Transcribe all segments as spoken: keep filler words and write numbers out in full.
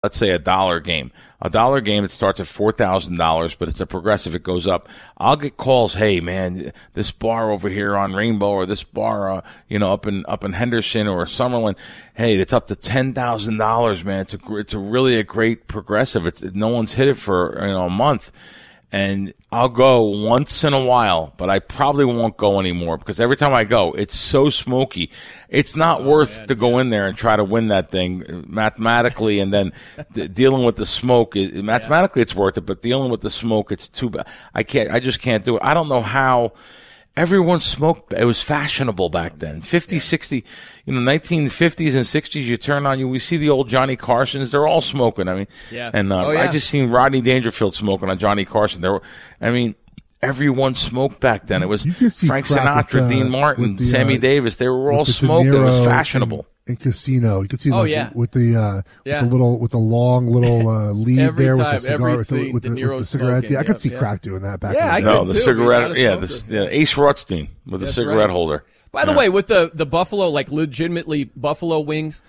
let's say a dollar game. A dollar game, it starts at four thousand dollars, but it's a progressive. It goes up. I'll get calls, hey, man, this bar over here on Rainbow or this bar, uh, you know, up in up in Henderson or Summerlin, hey, it's up to ten thousand dollars, man. It's a, it's a really a great progressive. It's, no one's hit it for, you know, a month. And I'll go once in a while, but I probably won't go anymore because every time I go, it's so smoky. It's not oh, worth man, to go yeah. in there and try to win that thing mathematically, and then d- dealing with the smoke. It, mathematically, yeah. it's worth it, but dealing with the smoke, it's too bad. I can't. I just can't do it. I don't know how. Everyone smoked. It was fashionable back then. fifty, yeah. sixty, you know, nineteen fifties and sixties, you turn on you, we see the old Johnny Carsons, they're all smoking. I mean, yeah. and uh, oh, yeah. I just seen Rodney Dangerfield smoking on Johnny Carson. There were, I mean, everyone smoked back then. It was Frank Sinatra, the, Dean Martin, the, Sammy uh, Davis. They were all smoking. It was fashionable. In Casino, you can see oh, like, yeah. with the uh, yeah. with the little with the long little uh, lead every there time, with the cigar with the, with, the, with the cigarette. Smoking, Yeah, I could yep, see yep. Crack doing that back. Yeah, in the I no, could the too. cigarette. Yeah, the, yeah, Ace Rothstein with That's a cigarette right. holder. By the yeah. way, with the the buffalo, like legitimately buffalo wings,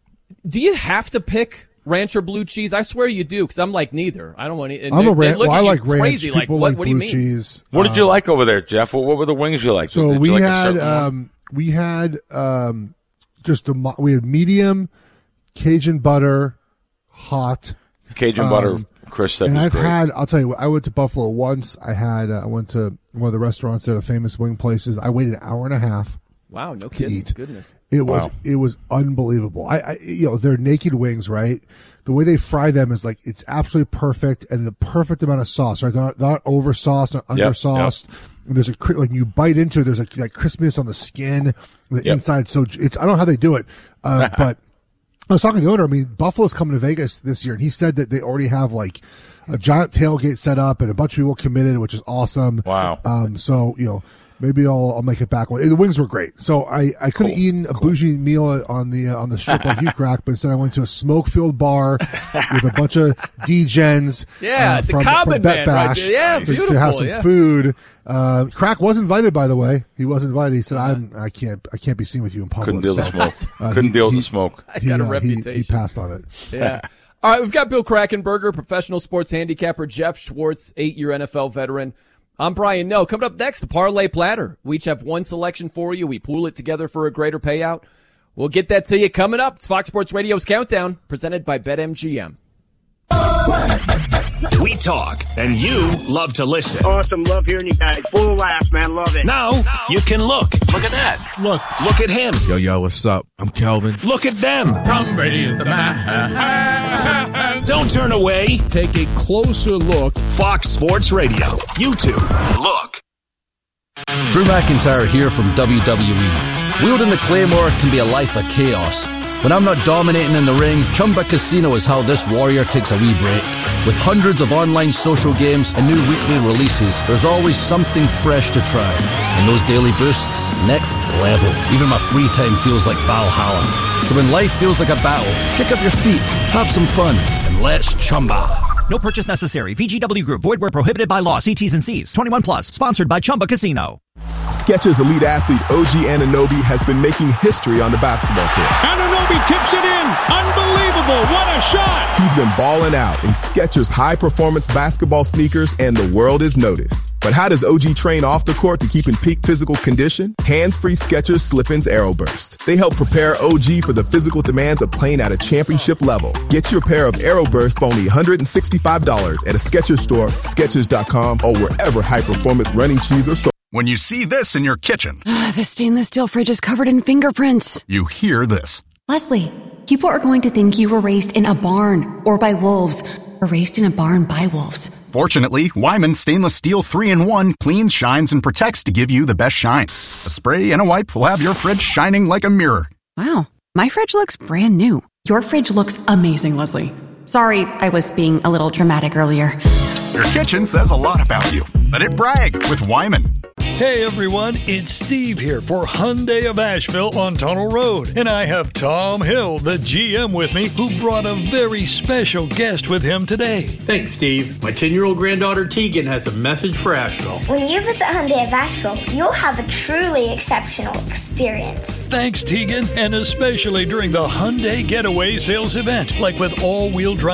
do you have to pick ranch or blue cheese? I swear you do, because I'm like neither. I don't want to. I'm a ranch. Well, I like ranch. Crazy. People like, what, like what do you blue mean? cheese. What uh, did you like over there, Jeff? What, what were the wings you liked? So did we you like had um, we had um, just the we had medium Cajun butter, hot Cajun um, butter. Chris said, and was I've great. had. I'll tell you what. I went to Buffalo once. I had. Uh, I went to one of the restaurants there, the famous wing places. I waited an hour and a half. Wow, no to kidding. Eat. Goodness. It was wow. it was unbelievable. I, I you know, they're naked wings, right? The way they fry them is like it's absolutely perfect, and the perfect amount of sauce, right? They're not, they're not over sauced, not under sauced. Yep, yep. And there's a like you bite into it, there's a like crispiness on the skin, the yep. inside. So it's I don't know how they do it, uh, but I was talking to the owner. I mean, Buffalo's coming to Vegas this year, and he said that they already have like a giant tailgate set up and a bunch of people committed, which is awesome. Wow. Um. So you know. Maybe I'll, I'll make it back. The wings were great. So I, I could have cool. eaten a cool. bougie meal on the uh, on the strip like you, Crack, but instead I went to a smoke-filled bar with a bunch of D-gens. Yeah, uh, the from, common from Bet man Bash right there. Yeah, to, beautiful. to have some yeah. food. Uh, Crack was invited, by the way. He was invited. He said, "I'm I can't I can't be seen with you in public." Couldn't deal so, with the smoke. uh, Couldn't he, deal with he, the smoke. I he, got a uh, reputation. He, he passed on it. Yeah. All right, we've got Bill Krackomberger, professional sports handicapper, Jeff Schwartz, eight-year N F L veteran. I'm Brian Noe. Coming up next, the Parlay Platter. We each have one selection for you. We pool it together for a greater payout. We'll get that to you coming up. It's Fox Sports Radio's Countdown, presented by BetMGM. We talk, and you love to listen. Awesome. Love hearing you guys. Full laughs, man. Love it. Now, now you can look. Look at that. Look. Look at him. Yo, yo, what's up? I'm Kelvin. Look at them. Tom Brady is the man. Don't turn away. Take a closer look. Fox Sports Radio. YouTube. Look. Drew McIntyre here from W W E. Wielding the Claymore can be a life of chaos. When I'm not dominating in the ring, Chumba Casino is how this warrior takes a wee break. With hundreds of online social games and new weekly releases, there's always something fresh to try. And those daily boosts, next level. Even my free time feels like Valhalla. So when life feels like a battle, kick up your feet, have some fun, and let's Chumba. No purchase necessary. V G W Group. Void where prohibited by law. See T's and C's. twenty-one plus. Sponsored by Chumba Casino. Skechers elite athlete O G Anunoby has been making history on the basketball court. Anunoby tips it in. Unbelievable. What a shot. He's been balling out in Skechers high-performance basketball sneakers, and the world is noticed. But how does O G train off the court to keep in peak physical condition? Hands-free Skechers Slip-ins Aeroburst. They help prepare O G for the physical demands of playing at a championship level. Get your pair of Aeroburst for only one hundred sixty-five dollars at a Skechers store, Skechers dot com, or wherever high-performance running shoes are sold. When you see this in your kitchen, the stainless steel fridge is covered in fingerprints. You hear this. Leslie, people are going to think you were raised in a barn or by wolves, or raised in a barn by wolves. Fortunately, Wyman Stainless Steel three in one cleans, shines, and protects to give you the best shine. A spray and a wipe will have your fridge shining like a mirror. Wow, my fridge looks brand new. Your fridge looks amazing, Leslie. Sorry, I was being a little dramatic earlier. Your kitchen says a lot about you. Let it brag with Wyman. Hey everyone, it's Steve here for Hyundai of Asheville on Tunnel Road. And I have Tom Hill, the G M, with me, who brought a very special guest with him today. Thanks, Steve. My ten-year-old granddaughter Tegan has a message for Asheville. When you visit Hyundai of Asheville, you'll have a truly exceptional experience. Thanks, Tegan, and especially during the Hyundai Getaway Sales event, like with all-wheel drive